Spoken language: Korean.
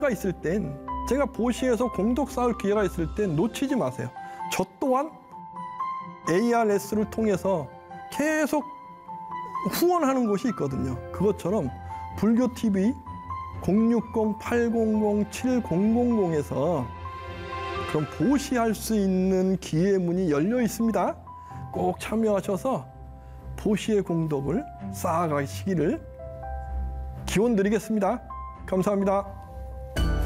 있을 땐, 제가 보시에서 공덕 쌓을 기회가 있을 땐 놓치지 마세요. 저 또한 ARS를 통해서 계속 후원하는 곳이 있거든요. 그것처럼 불교TV 060-800-7000에서 그럼 보시할 수 있는 기회 문이 열려 있습니다. 꼭 참여하셔서 보시의 공덕을 쌓아가시기를 기원드리겠습니다. 감사합니다.